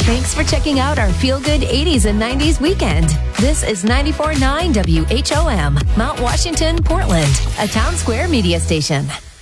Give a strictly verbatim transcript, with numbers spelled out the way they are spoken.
Thanks for checking out our Feel Good eighties and nineties weekend. This is ninety-four point nine W H O M, Mount Washington, Portland, a Town Square media station.